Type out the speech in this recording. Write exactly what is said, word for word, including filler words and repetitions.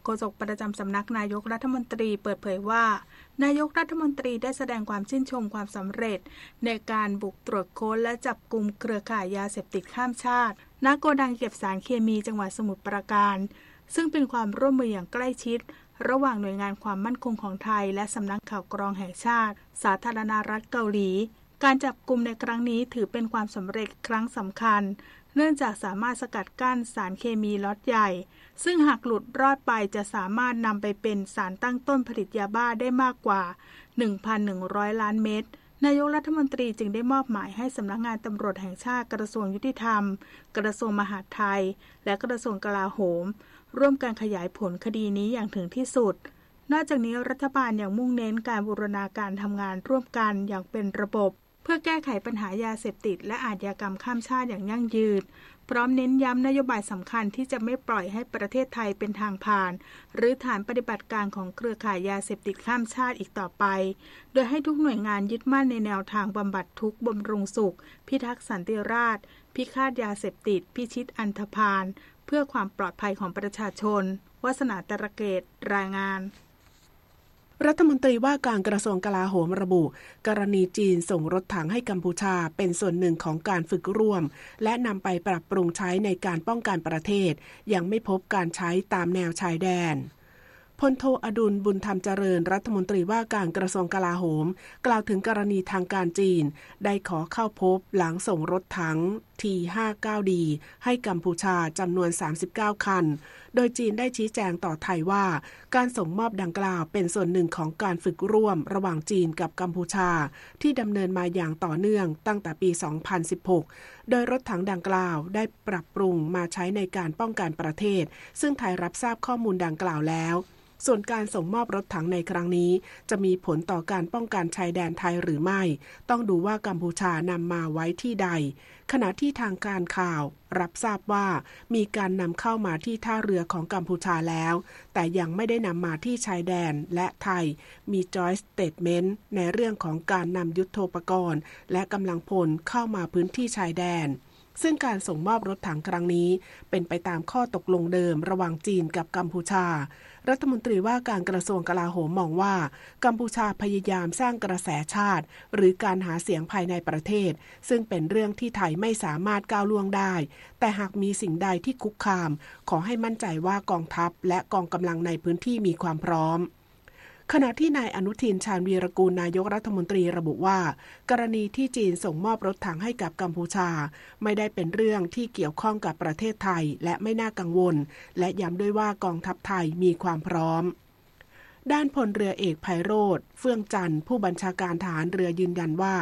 โฆษกประจำสำนักนายกรัฐมนตรีเปิดเผยว่านายกรัฐมนตรีได้แสดงความชื่นชมความสำเร็จในการบุกตรวจค้นและจับกุมเครือข่ายยาเสพติดข้ามชาติณโกดังเก็บสารเคมีจังหวัดสมุทรปราการซึ่งเป็นความร่วมมืออย่างใกล้ชิดระหว่างหน่วยงานความมั่นคงของไทยและสำนักข่าวกรองแห่งชาติสาธารณรัฐเกาหลีการจับกุมในครั้งนี้ถือเป็นความสำเร็จครั้งสำคัญเนื่องจากสามารถสกัดกั้นสารเคมีล็อตใหญ่ซึ่งหากหลุดรอดไปจะสามารถนำไปเป็นสารตั้งต้นผลิตยาบ้าได้มากกว่า หนึ่งพันหนึ่งร้อย ล้านเม็ดนายกรัฐมนตรีจึงได้มอบหมายให้สำนักงานตำรวจแห่งชาติกระทรวงยุติธรรมกระทรวงมหาดไทยและกระทรวงกลาโหมร่วมกันขยายผลคดีนี้อย่างถึงที่สุดนอกจากนี้รัฐบาลยังมุ่งเน้นการบูรณาการทำงานร่วมกันอย่างเป็นระบบเพื่อแก้ไขปัญหายาเสพติดและอาชญากรรมข้ามชาติอย่างยั่งยืนพร้อมเน้นย้ำนโยบายสำคัญที่จะไม่ปล่อยให้ประเทศไทยเป็นทางผ่านหรือฐานปฏิบัติการของเครือข่ายยาเสพติดข้ามชาติอีกต่อไปโดยให้ทุกหน่วยงานยึดมั่นในแนวทางบำบัดทุกข์บำรุงสุขพิทักษ์สันติราษฎร์พิฆาตยาเสพติดพิชิตอันธพาลเพื่อความปลอดภัยของประชาชนวาสนาตระเกตรายงานรัฐมนตรีว่าการกระทรวงกลาโหมระบุกรณีจีนส่งรถถังให้กัมพูชาเป็นส่วนหนึ่งของการฝึกร่วมและนำไปปรับปรุงใช้ในการป้องกันประเทศยังไม่พบการใช้ตามแนวชายแดนพลโทอดุลบุญธรรมเจริญรัฐมนตรีว่าการกระทรวงกลาโหมกล่าวถึงกรณีทางการจีนได้ขอเข้าพบหลังส่งรถถัง ที ห้าสิบเก้า ดี ให้กัมพูชาจำนวนสามสิบเก้าคันโดยจีนได้ชี้แจงต่อไทยว่าการส่งมอบดังกล่าวเป็นส่วนหนึ่งของการฝึกร่วมระหว่างจีนกับกัมพูชาที่ดำเนินมาอย่างต่อเนื่องตั้งแต่ปี สองพันสิบหก โดยรถถังดังกล่าวได้ปรับปรุงมาใช้ในการป้องกันประเทศซึ่งไทยรับทราบข้อมูลดังกล่าวแล้วส่วนการส่งมอบรถถังในครั้งนี้จะมีผลต่อการป้องกันชายแดนไทยหรือไม่ต้องดูว่ากัมพูชานำมาไว้ที่ใดขณะที่ทางการข่าวรับทราบว่ามีการนำเข้ามาที่ท่าเรือของกัมพูชาแล้วแต่ยังไม่ได้นำมาที่ชายแดนและไทยมี Joint Statement ในเรื่องของการนำยุทโธปกรณ์และกำลังพลเข้ามาพื้นที่ชายแดนซึ่งการส่งมอบรถถังครั้งนี้เป็นไปตามข้อตกลงเดิมระหว่างจีนกับกัมพูชารัฐมนตรีว่าการกระทรวงกลาโหมมองว่ากัมพูชาพยายามสร้างกระแสชาติหรือการหาเสียงภายในประเทศซึ่งเป็นเรื่องที่ไทยไม่สามารถก้าวล่วงได้แต่หากมีสิ่งใดที่คุกคามขอให้มั่นใจว่ากองทัพและกองกำลังในพื้นที่มีความพร้อมขณะที่นายอนุทินชาญวีรกูลนายกรัฐมนตรีระบุว่ากรณีที่จีนส่งมอบรถถังให้กับกัมพูชาไม่ได้เป็นเรื่องที่เกี่ยวข้องกับประเทศไทยและไม่น่ากังวลและย้ำด้วยว่ากองทัพไทยมีความพร้อมด้านพลเรือเอกไพโรจน์เฟื่องจันทร์ผู้บัญชาการทหารเรือยืนยันว่า